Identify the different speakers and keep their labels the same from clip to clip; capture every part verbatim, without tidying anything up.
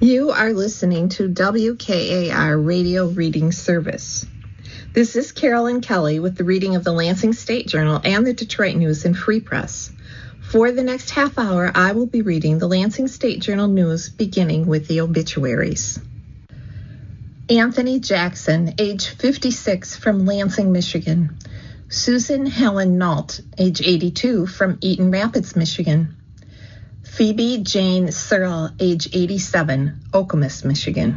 Speaker 1: You are listening to W K A R Radio Reading Service. This is Carolyn Kelly with the reading of the Lansing State Journal and the Detroit News and Free Press. For the next half hour, I will be reading the Lansing State Journal News, beginning with the obituaries. Anthony Jackson, age fifty-six, from Lansing, Michigan. Susan Helen Nault, age eighty-two, from Eaton Rapids, Michigan. Phoebe Jane Searle, age eighty-seven, Okemos, Michigan.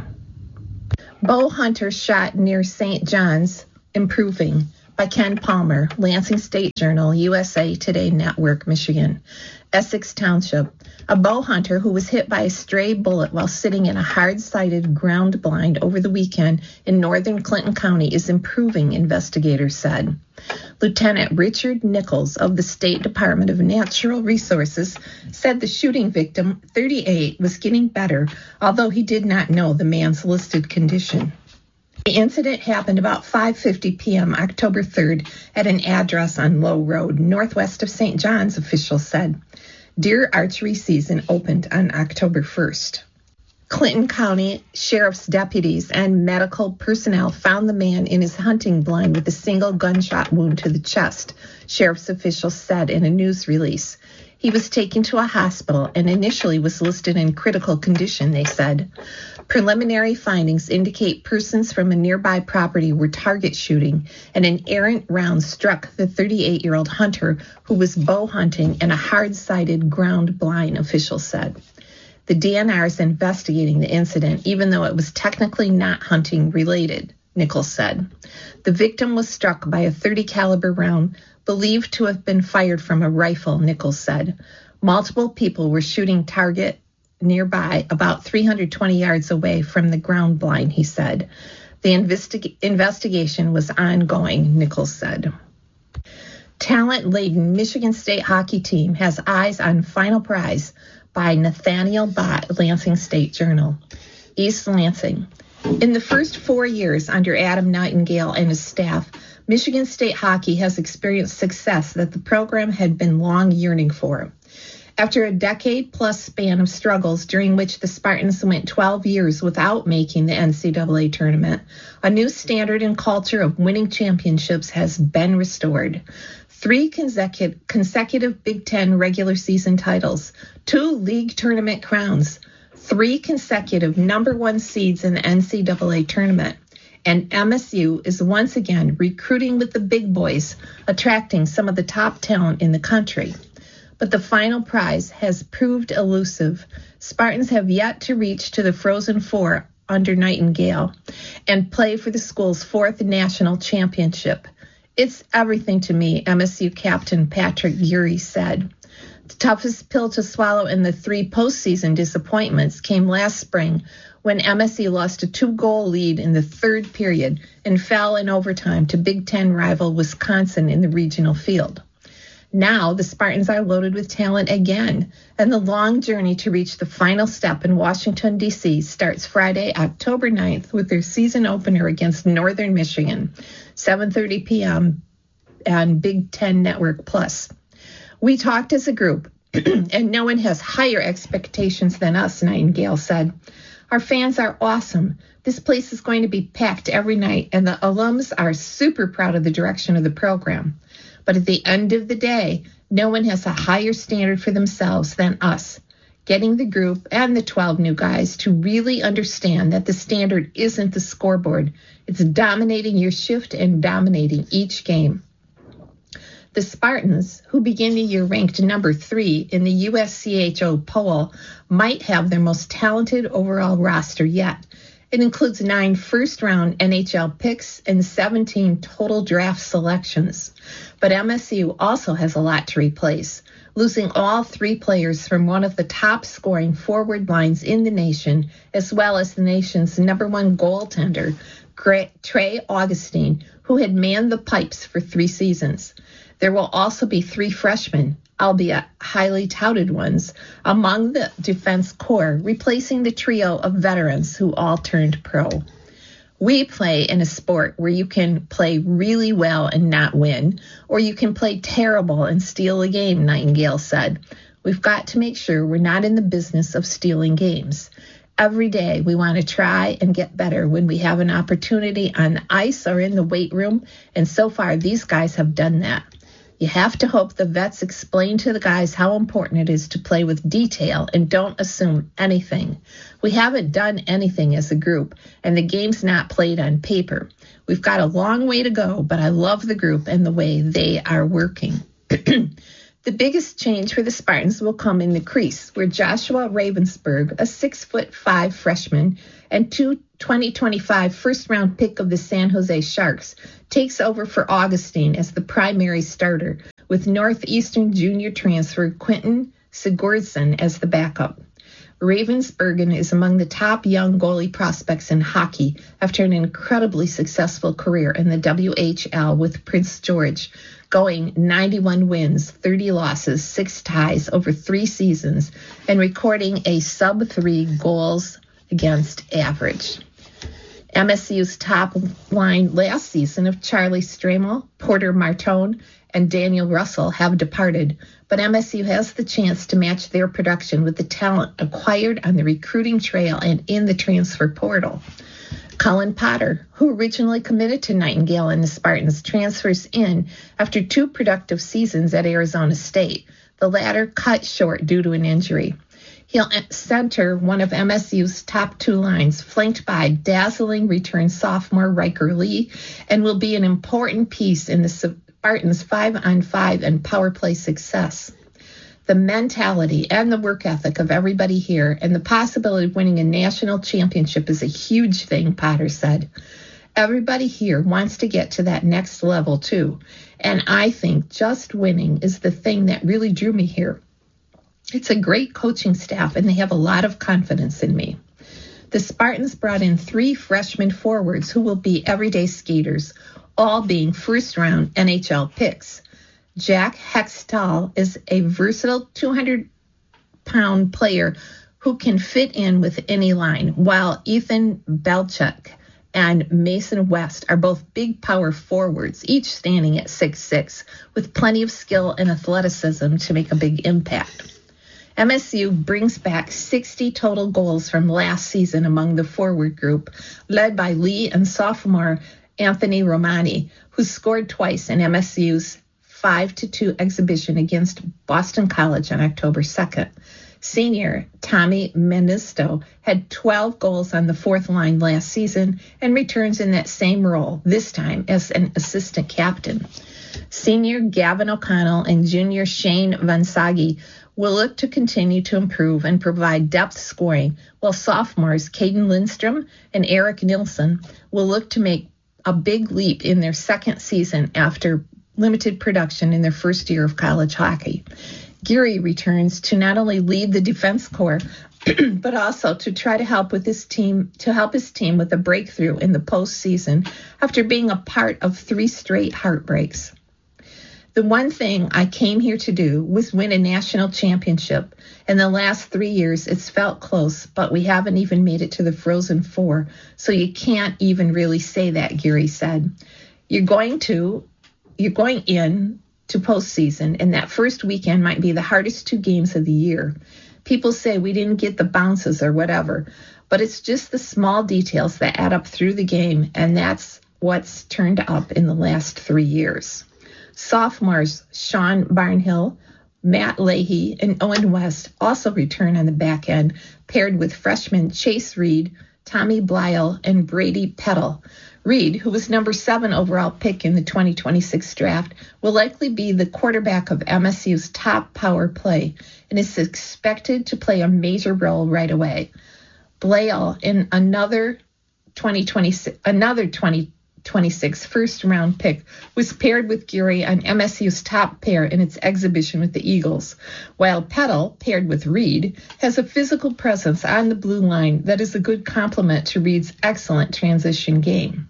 Speaker 1: Bow hunter shot near Saint John's, improving, by Ken Palmer, Lansing State Journal, U S A Today Network, Michigan. Essex Township. A bow hunter who was hit by a stray bullet while sitting in a hard-sided ground blind over the weekend in northern Clinton County is improving, investigators said. Lieutenant Richard Nichols of the State Department of Natural Resources said the shooting victim, thirty-eight, was getting better, although he did not know the man's listed condition. The incident happened about five fifty p.m. October third at an address on Low Road, northwest of Saint John's, officials said. Deer archery season opened on October first. Clinton County Sheriff's deputies and medical personnel found the man in his hunting blind with a single gunshot wound to the chest, sheriff's officials said in a news release. He was taken to a hospital and initially was listed in critical condition, they said. Preliminary findings indicate persons from a nearby property were target shooting, and an errant round struck the thirty-eight-year-old hunter who was bow hunting in a hard-sided ground blind, officials said. The D N R is investigating the incident, even though it was technically not hunting related, Nichols said. The victim was struck by a thirty caliber round believed to have been fired from a rifle, Nichols said. Multiple people were shooting target nearby, about three hundred twenty yards away from the ground blind, he said. The investi- investigation was ongoing, Nichols said. Talent-laden Michigan State hockey team has eyes on final prize, by Nathaniel Bott, Lansing State Journal. East Lansing. In the first four years under Adam Nightingale and his staff, Michigan State hockey has experienced success that the program had been long yearning for. After a decade-plus span of struggles during which the Spartans went twelve years without making the N C double A tournament, a new standard and culture of winning championships has been restored. Three consecutive, consecutive Big Ten regular season titles, two league tournament crowns, three consecutive number one seeds in the N C double A tournament, and M S U is once again recruiting with the big boys, attracting some of the top talent in the country. But the final prize has proved elusive. Spartans have yet to reach to the Frozen Four under Nightingale and play for the school's fourth national championship. It's everything to me, M S U captain Patrick Urey said. The toughest pill to swallow in the three postseason disappointments came last spring when M S U lost a two-goal lead in the third period and fell in overtime to Big Ten rival Wisconsin in the regional field. Now the Spartans are loaded with talent again, and the long journey to reach the final step in Washington, D C starts Friday, October ninth with their season opener against Northern Michigan, seven thirty p.m. on Big Ten Network Plus. We talked as a group, and no one has higher expectations than us, Nightingale said. Our fans are awesome. This place is going to be packed every night, and the alums are super proud of the direction of the program. But at the end of the day, no one has a higher standard for themselves than us, getting the group and the twelve new guys to really understand that the standard isn't the scoreboard. It's dominating your shift and dominating each game. The Spartans, who begin the year ranked number three in the U S C H O poll, might have their most talented overall roster yet. It includes nine first-round N H L picks and seventeen total draft selections. But M S U also has a lot to replace, losing all three players from one of the top-scoring forward lines in the nation, as well as the nation's number one goaltender, Trey Augustine, who had manned the pipes for three seasons. There will also be three freshmen, albeit highly touted ones, among the defense corps, replacing the trio of veterans who all turned pro. We play in a sport where you can play really well and not win, or you can play terrible and steal a game, Nightingale said. We've got to make sure we're not in the business of stealing games. Every day we want to try and get better when we have an opportunity on the ice or in the weight room, and so far these guys have done that. You have to hope the vets explain to the guys how important it is to play with detail and don't assume anything. We haven't done anything as a group, and the game's not played on paper. We've got a long way to go, but I love the group and the way they are working. The biggest change for the Spartans will come in the crease, where Joshua Ravensburg, a six foot five freshman and two twenty twenty-five first-round pick of the San Jose Sharks, takes over for Augustine as the primary starter, with Northeastern junior transfer Quentin Sigurdsson as the backup. Ravensburgen is among the top young goalie prospects in hockey after an incredibly successful career in the W H L with Prince George, going ninety-one wins, thirty losses, six ties over three seasons, and recording a sub-three goals against average. M S U's top line last season of Charlie Stramel, Porter Martone, and Daniel Russell have departed, but M S U has the chance to match their production with the talent acquired on the recruiting trail and in the transfer portal. Cullen Potter, who originally committed to Nightingale and the Spartans, transfers in after two productive seasons at Arizona State, the latter cut short due to an injury. He'll center one of M S U's top two lines, flanked by dazzling return sophomore Riker Lee, and will be an important piece in the Spartans' five-on-five and power play success. The mentality and the work ethic of everybody here and the possibility of winning a national championship is a huge thing, Potter said. Everybody here wants to get to that next level, too, and I think just winning is the thing that really drew me here. It's a great coaching staff, and they have a lot of confidence in me. The Spartans brought in three freshman forwards who will be everyday skaters, all being first-round N H L picks. Jack Hextall is a versatile two hundred pound player who can fit in with any line, while Ethan Belchuk and Mason West are both big power forwards, each standing at six six, with plenty of skill and athleticism to make a big impact. M S U brings back sixty total goals from last season among the forward group, led by Lee and sophomore Anthony Romani, who scored twice in M S U's five to two exhibition against Boston College on October second. Senior Tommy Menisto had twelve goals on the fourth line last season and returns in that same role, this time as an assistant captain. Senior Gavin O'Connell and junior Shane Vansagi will look to continue to improve and provide depth scoring, while sophomores Caden Lindstrom and Eric Nilsson will look to make a big leap in their second season after limited production in their first year of college hockey. Geary returns to not only lead the defense corps, but also to try to help with his team to help his team with a breakthrough in the postseason after being a part of three straight heartbreaks. The one thing I came here to do was win a national championship. In the last three years, it's felt close, but we haven't even made it to the Frozen Four, so you can't even really say that, Geary said. You're going to, you're going in to postseason, and that first weekend might be the hardest two games of the year. People say we didn't get the bounces or whatever, but it's just the small details that add up through the game, and that's what's turned up in the last three years. Sophomores Sean Barnhill, Matt Leahy, and Owen West also return on the back end, paired with freshmen Chase Reed, Tommy Blyle, and Brady Petal. Reed, who was number seven overall pick in the twenty twenty-six draft, will likely be the quarterback of M S U's top power play and is expected to play a major role right away. Blyle, in another twenty twenty-six, another twenty twenty-six first-round pick, was paired with Geary on M S U's top pair in its exhibition with the Eagles, while Petal, paired with Reed, has a physical presence on the blue line that is a good complement to Reed's excellent transition game.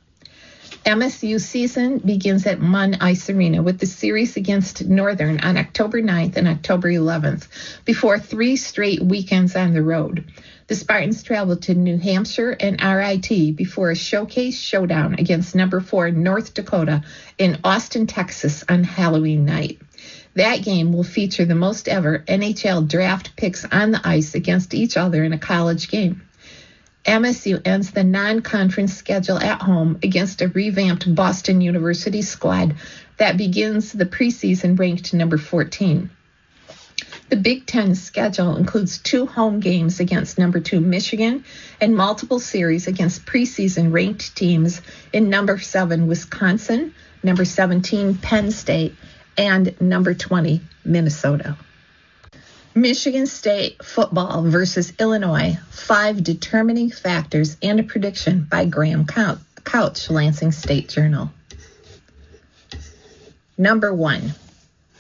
Speaker 1: M S U season begins at Munn Ice Arena with the series against Northern on October ninth and October eleventh, before three straight weekends on the road. The Spartans travel to New Hampshire and R I T before a showcase showdown against number four North Dakota in Austin, Texas on Halloween night. That game will feature the most ever N H L draft picks on the ice against each other in a college game. M S U ends the non-conference schedule at home against a revamped Boston University squad that begins the preseason ranked number fourteen. The Big Ten schedule includes two home games against number two Michigan and multiple series against preseason ranked teams in number seven Wisconsin, number seventeen Penn State, and number twenty Minnesota. Michigan State football versus Illinois, five determining factors and a prediction by Graham Couch, Lansing State Journal. Number one,